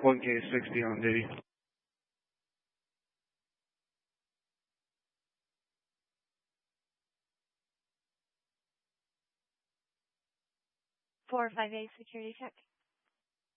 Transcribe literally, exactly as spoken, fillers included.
one K sixty on duty. four five eight security check.